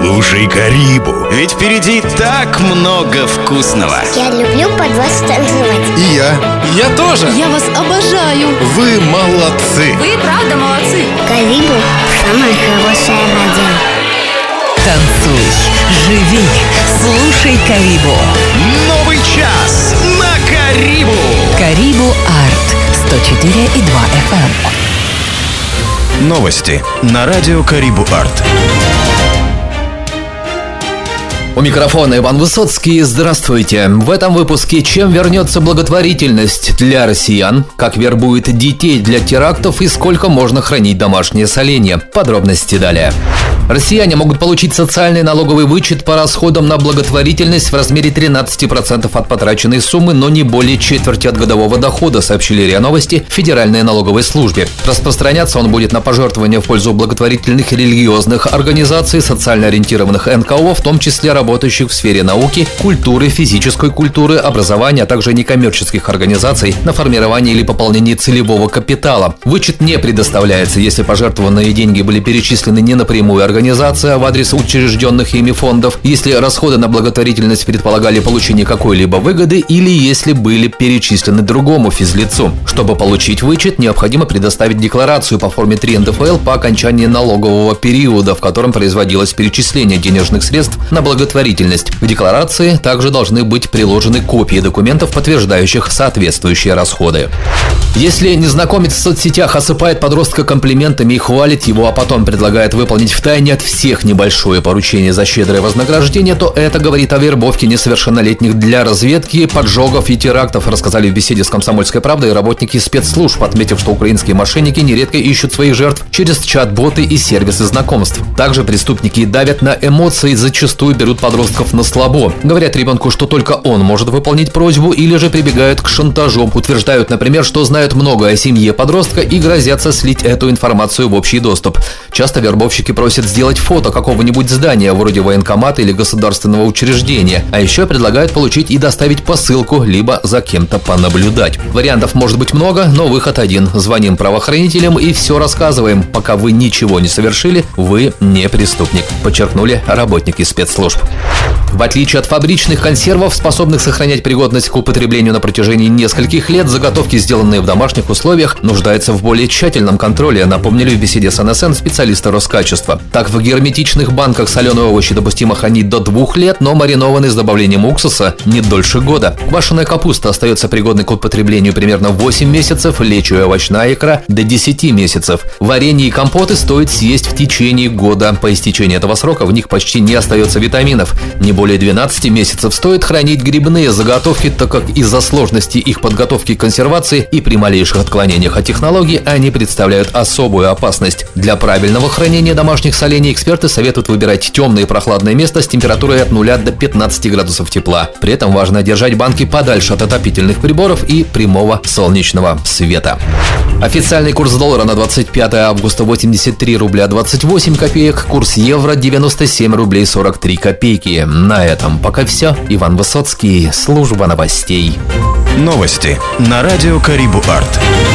Слушай Карибу, ведь впереди так много вкусного. Я люблю под вас танцевать. И я тоже. Я вас обожаю. Вы молодцы. Вы правда молодцы. Карибу – самая хорошая радио. Танцуй, живи, слушай Карибу. Новый час на Карибу. Карибу Арт 104,2 FM. Новости на радио Карибу Арт. У микрофона Иван Высоцкий. Здравствуйте. В этом выпуске: чем вернется благотворительность для россиян, как вербует детей для терактов и сколько можно хранить домашнее соленье. Подробности далее. Россияне могут получить социальный налоговый вычет по расходам на благотворительность в размере 13% от потраченной суммы, но не более четверти от годового дохода, сообщили РИА Новости в Федеральной налоговой службе. Распространяться он будет на пожертвования в пользу благотворительных и религиозных организаций, социально ориентированных НКО, в том числе работающих в сфере науки, культуры, физической культуры, образования, а также некоммерческих организаций на формирование или пополнение целевого капитала. Вычет не предоставляется, если пожертвованные деньги были перечислены не напрямую организации, а в адрес учрежденных ими фондов, если расходы на благотворительность предполагали получение какой-либо выгоды или если были перечислены другому физлицу. Чтобы получить вычет, необходимо предоставить декларацию по форме 3 НДФЛ по окончании налогового периода, в котором производилось перечисление денежных средств на благотворительность. К декларации также должны быть приложены копии документов, подтверждающих соответствующие расходы. Если незнакомец в соцсетях осыпает подростка комплиментами и хвалит его, а потом предлагает выполнить втайне от всех небольшое поручение за щедрое вознаграждение, то это говорит о вербовке несовершеннолетних для разведки, поджогов и терактов, рассказали в беседе с «Комсомольской правдой» работники спецслужб, отметив, что украинские мошенники нередко ищут своих жертв через чат-боты и сервисы знакомств. Также преступники давят на эмоции, зачастую берут подростков на слабо. Говорят ребенку, что только он может выполнить просьбу, или же прибегают к шантажу. Утверждают, например, что знают много о семье подростка и грозятся слить эту информацию в общий доступ. Часто вербовщики просят сделать фото какого-нибудь здания, вроде военкомата или государственного учреждения, а еще предлагают получить и доставить посылку, либо за кем-то понаблюдать. Вариантов может быть много, но выход один: звоним правоохранителям и все рассказываем. Пока вы ничего не совершили, вы не преступник, подчеркнули работники спецслужб. В отличие от фабричных консервов, способных сохранять пригодность к употреблению на протяжении нескольких лет, заготовки, сделанные в домашних условиях, нуждаются в более тщательном контроле, напомнили в беседе с НСН специалисты Роскачества. Так, в герметичных банках соленые овощи допустимо хранить до 2 лет, но маринованные с добавлением уксуса не дольше года. Квашеная капуста остается пригодной к употреблению примерно 8 месяцев, лечо и овощная икра до 10 месяцев. Варенье и компоты стоит съесть в течение года. По истечении этого срока в них почти не остается витаминов. Не более 12 месяцев стоит хранить грибные заготовки, так как из-за сложности их подготовки к консервации и при малейших отклонениях от технологий они представляют особую опасность. Для правильного хранения домашних солений эксперты советуют выбирать темное и прохладное место с температурой от 0 до 15 градусов тепла. При этом важно держать банки подальше от отопительных приборов и прямого солнечного света. Официальный курс доллара на 25 августа 83 рубля 28 копеек, курс евро 97 рублей 43 копейки. На этом пока все. Иван Высоцкий, служба новостей. Новости на радио Карибу Арт.